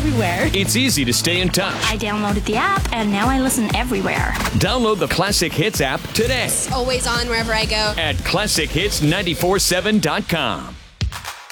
everywhere. It's easy to stay in touch. I downloaded the app, and now I listen everywhere. Download the Classic Hits app today It's always on wherever I go. at ClassicHits947.com.